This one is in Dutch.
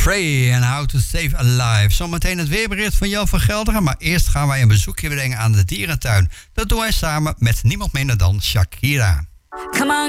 Frey and How to Save a Life. Zometeen het weerbericht van Jan van Gelderen. Maar eerst gaan wij een bezoekje brengen aan de dierentuin. Dat doen wij samen met niemand minder dan Shakira. Come on.